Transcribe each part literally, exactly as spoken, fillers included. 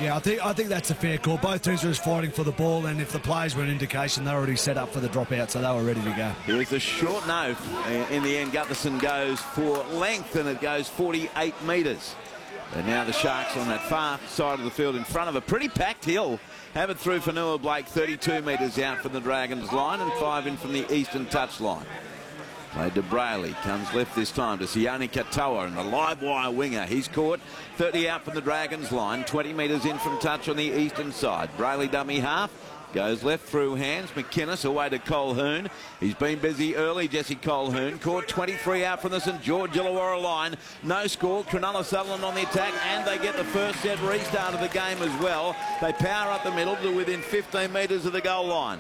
Yeah, I think I think that's a fair call. Both teams were just fighting for the ball, and if the players were an indication, they're already set up for the dropout, so they were ready to go. Here's a short no. In the end, Gutherson goes for length, and it goes forty-eight metres. And now the Sharks on that far side of the field in front of a pretty packed hill. Have it through for Noah Blake, thirty-two metres out from the Dragons line and five in from the eastern touchline. Played to Brayley, comes left this time to Sione Katoa, and the live wire winger. He's caught thirty out from the Dragons line, twenty metres in from touch on the eastern side. Brayley dummy half. Goes left through hands. McInnes away to Colquhoun. He's been busy early, Jesse Colquhoun. Caught twenty-three out from the St George Illawarra line. No score. Cronulla Sutherland on the attack, and they get the first set restart of the game as well. They power up the middle to within fifteen metres of the goal line.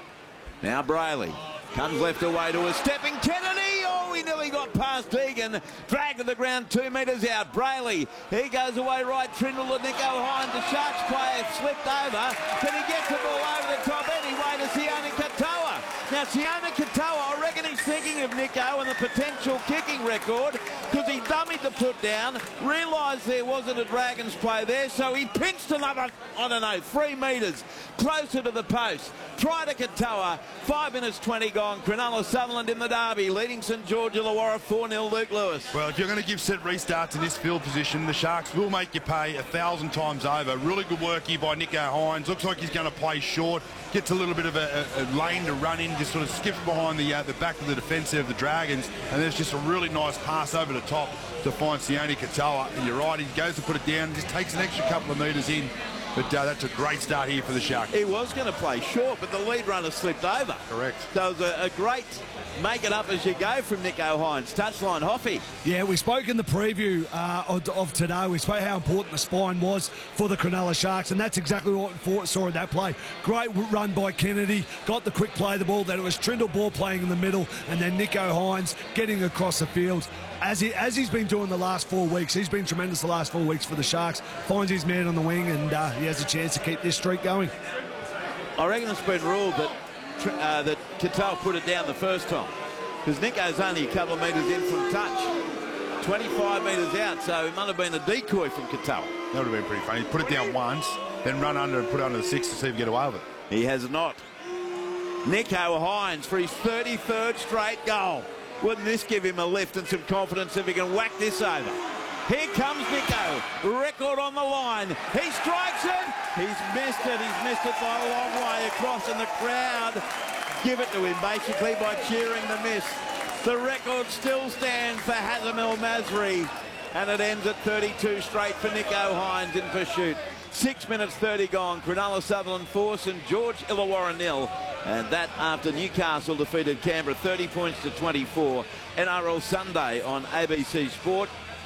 Now Brayley comes left away to a stepping Kennedy. Oh, he nearly got past Egan. Dragged to the ground two metres out. Brayley, he goes away right. Trindle to Nicho Hynes. The Sharks player slipped over. Can he get the ball over the top anyway to Sione Katoa? Now, Sione Katoa, I reckon he's thinking of Nicho and the potential kicking record because he dummied the put down, realised there wasn't a Dragons play there, so he pinched another, I don't know, three metres closer to the post. Try to Katoa. Five minutes twenty gone. Cronulla Sutherland in the derby, leading St George Illawarra four nil. Luke Lewis. Well, if you're going to give set restarts in this field position, the Sharks will make you pay a thousand times over. Really good work here by Nicho Hynes. Looks like he's going to play short. Gets a little bit of a, a, a lane to run in. Just sort of skips behind the uh, the back of the defence of the Dragons. And there's just a really nice pass over the top to find Sione Katoa. And you're right, he goes to put it down. Just takes an extra couple of metres in. But uh, that's a great start here for the Sharks. He was going to play short, but the lead runner slipped over. Correct. So it was a, a great make it up as you go from Nicho Hynes. Touchline, Hoffy. Yeah, we spoke in the preview uh, of, of today. We spoke how important the spine was for the Cronulla Sharks, and that's exactly what we saw in that play. Great run by Kennedy, got the quick play of the ball. Then it was Trindle ball playing in the middle, and then Nicho Hynes getting across the field. As, he, as he's been doing the last four weeks, he's been tremendous the last four weeks for the Sharks. Finds his man on the wing, and uh, he has a chance to keep this streak going. I reckon it's been ruled that uh, that Katoa put it down the first time, because Nicho's only a couple of metres in from touch, twenty-five metres out, so it might have been a decoy from Katoa. That would have been pretty funny. Put it down once, then run under and put it under the six to see if you get away with it. He has not. Nicho Hynes for his thirty-third straight goal. Wouldn't this give him a lift and some confidence if he can whack this over? Here comes Nicho. Record on the line. He strikes it. He's missed it. He's missed it by a long way across, and the crowd give it to him basically by cheering the miss. The record still stands for Hazem El Masri, and it ends at thirty-two straight for Nicho Hynes in pursuit. Six minutes thirty gone. Cronulla Sutherland four, St George Illawarra nil. And that after Newcastle defeated Canberra thirty points to twenty-four. N R L Sunday on A B C Sport.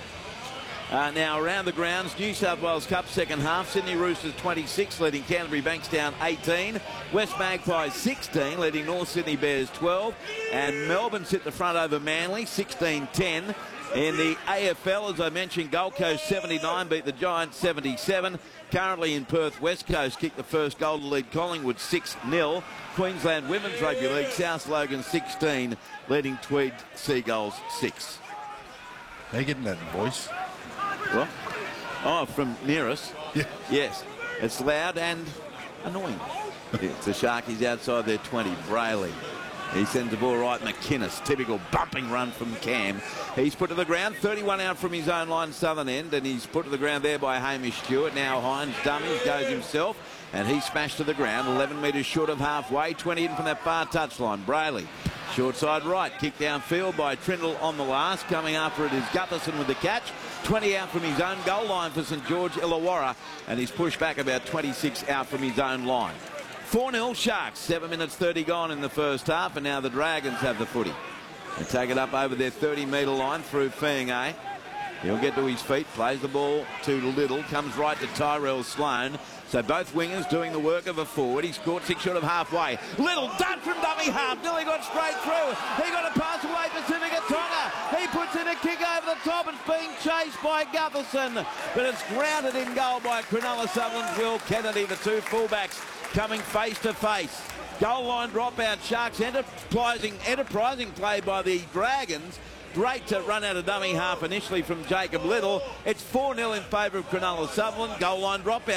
Uh, now around the grounds, New South Wales Cup second half. Sydney Roosters twenty-six, leading Canterbury Bankstown eighteen. West Magpies sixteen, leading North Sydney Bears twelve. And Melbourne sit the front over Manly sixteen ten. In the A F L, as I mentioned, Gold Coast seventy-nine beat the Giants seventy-seven. Currently in Perth, West Coast kicked the first goal to lead Collingwood six nil. Queensland Women's Rugby League, South Logan sixteen, leading Tweed Seagulls six. They're getting that voice. What? Oh, from near us? Yeah. Yes. It's loud and annoying. It's the Sharkies outside their twenty. Brayley. He sends the ball right. McInnes, typical bumping run from Cam. He's put to the ground, thirty-one out from his own line, southern end, and he's put to the ground there by Hamish Stewart. Now Hynes dummies, goes himself, and he's smashed to the ground, eleven metres short of halfway, twenty in from that far touchline. Brayley, short side right, kick downfield by Trindle on the last. Coming after it is Gutherson with the catch. twenty out from his own goal line for St George Illawarra, and he's pushed back about twenty-six out from his own line. four nil Sharks, seven minutes thirty gone in the first half, and now the Dragons have the footy. They take it up over their thirty metre line through Fiangay. He'll get to his feet, plays the ball to Little, comes right to Tyrell Sloan. So both wingers doing the work of a forward. He's caught six short of halfway. Little done from dummy half. Nearly got straight through. He got a pass away Pacifica Tonga. He puts in a kick over the top. It's being chased by Gutherson, but it's grounded in goal by Cronulla Sutherland's Will Kennedy. The two fullbacks coming face to face. Goal line dropout. Sharks enterprising, enterprising play by the Dragons. Great to run out of dummy half initially from Jacob Little. It's four nil in favour of Cronulla Sutherland. Goal line dropout.